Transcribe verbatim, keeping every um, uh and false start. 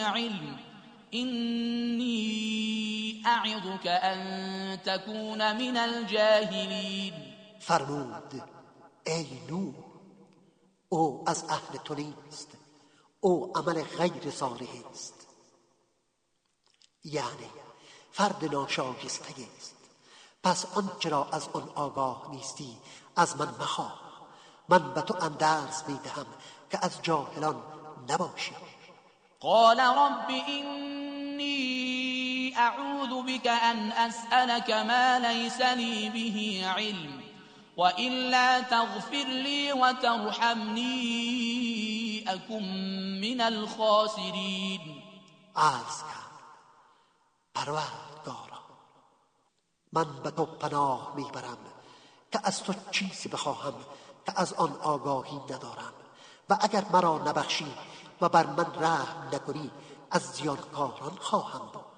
علم إني أعظك أن تكون من الجاهلين. فرمود ای نوح، او از اهل تو نیست، او عمل غیر صالح است، یعنی فرد ناشایسته است. پس آنچه را از آن آگاه نیستی از من مخواه، من به تو اندرز میدهم که از جاهلان نباشی. قال رب إني أعوذ بك أن أسألك ما ليس لي به علم وإلا تغفر لي وترحمني أكن من الخاسرين. عرض کرد پروردگارا، من به تو پناه میبرم که از تو چیزی بخواهم که از آن آگاهی ندارم و اگر مرا نبخشی و بر من رحم نکنی از زیانکاران خواهم بود.